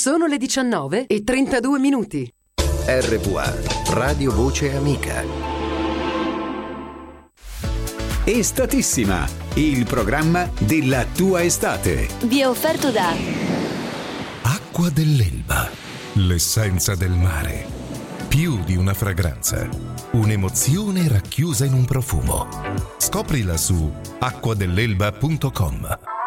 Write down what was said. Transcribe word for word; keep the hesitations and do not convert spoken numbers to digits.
Sono le diciannove e trentadue minuti. R V A, Radio Voce Amica. Estatissima, il programma della tua estate. Vi è offerto da Acqua dell'Elba, l'essenza del mare. Più di una fragranza, un'emozione racchiusa in un profumo. Scoprila su acqua dell'elba punto com.